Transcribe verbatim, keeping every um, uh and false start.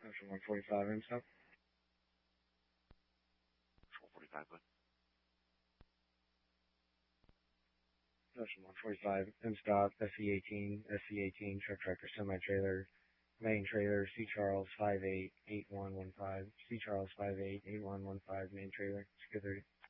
Ocean one forty-five in stock. one forty-five, good. Ocean one forty-five in stock. S E eighteen, S E eighteen, truck tractor semi trailer, main trailer, C Charles five eight eight one one five, C Charles five eight eight one one five, main trailer, Skid thirty.